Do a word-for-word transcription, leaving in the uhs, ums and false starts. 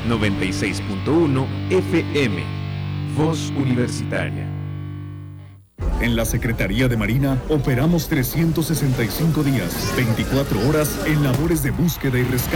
noventa y seis punto uno F M. Voz Universitaria. En la Secretaría de Marina operamos trescientos sesenta y cinco días, veinticuatro horas en labores de búsqueda y rescate.